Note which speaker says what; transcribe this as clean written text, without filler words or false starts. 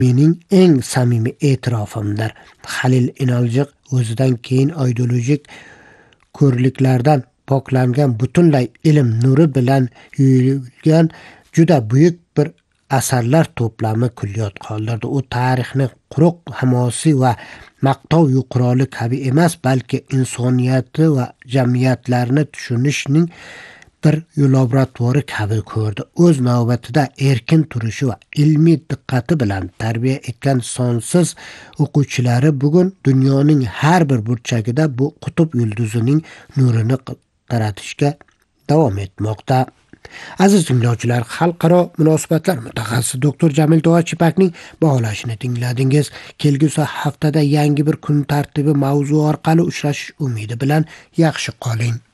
Speaker 1: mening eng samimiy e'tirofimdir. Halil Inaljiq o'zidan keyin ideologik ko'rliklardan poklangan, butunlay ilm nuri bilan yuyilgan juda buyuk bir asarlar to'plami kulliyot qoldirdi. U tarixni quruq hamosi va maqtov yuquroli kabi emas, balki insoniyati va jamiyatlarni tushunishning bir laboratoriya kabi ko'rdi. O'z navbatida erkin turishi va ilmiy diqqati bilan tarbiya etgan sonsiz o'quvchilari bugun dunyoning har bir burchagida bu qutb yulduzining nurini taratishga davom etmoqda. Aziz tinglovchilar, xalqaro munosabatlar mutaxassisi doktor Jamil To'g'achipakning baholashini tingladingiz. Kelgusi haftada yangi bir kun tartibi mavzu orqali uchrashish umidi bilan yaxshi qoling.